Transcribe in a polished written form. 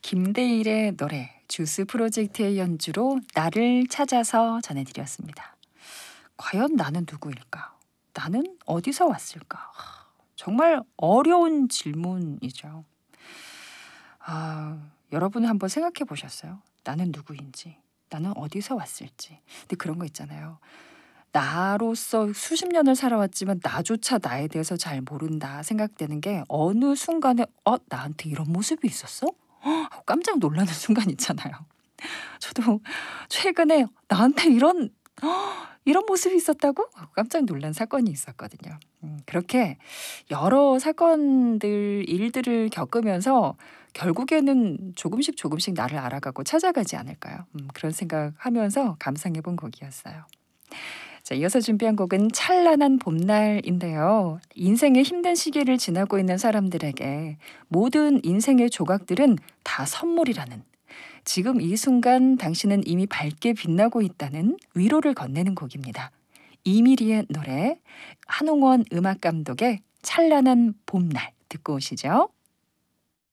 김대일의 노래 주스 프로젝트의 연주로 나를 찾아서 전해드렸습니다. 과연 나는 누구일까? 나는 어디서 왔을까? 정말 어려운 질문이죠. 여러분은 한번 생각해 보셨어요? 나는 누구인지, 나는 어디서 왔을지. 근데 그런 거 있잖아요. 나로서 수십 년을 살아왔지만 나조차 나에 대해서 잘 모른다 생각되는 게 어느 순간에 나한테 이런 모습이 있었어? 하고 깜짝 놀라는 순간 있잖아요. 저도 최근에 나한테 이런 모습이 있었다고? 하고 깜짝 놀란 사건이 있었거든요. 그렇게 여러 사건들, 일들을 겪으면서 결국에는 조금씩 나를 알아가고 찾아가지 않을까요? 그런 생각하면서 감상해 본 곡이었어요. 자, 이어서 준비한 곡은 찬란한 봄날인데요. 인생의 힘든 시기를 지나고 있는 사람들에게 모든 인생의 조각들은 다 선물이라는, 지금 이 순간 당신은 이미 밝게 빛나고 있다는 위로를 건네는 곡입니다. 이미리의 노래, 한홍원 음악감독의 찬란한 봄날 듣고 오시죠.